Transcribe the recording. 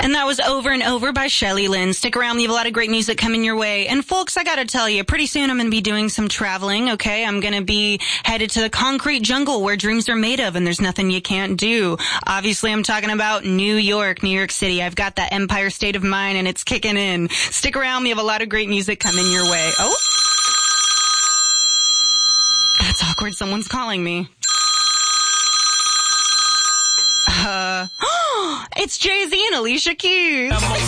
And that was Over and Over by Shelly Lynn. Stick around. We have a lot of great music coming your way. And folks, I gotta tell you, pretty soon I'm gonna be doing some traveling, okay? I'm gonna be headed to the concrete jungle where dreams are made of and there's nothing you can't do. Obviously, I'm talking about New York City. I've got that Empire State of Mind and it's kicking in. Stick around. We have a lot of great music coming your way. Oh. That's awkward. Someone's calling me. It's Jay-Z and Alicia Keys.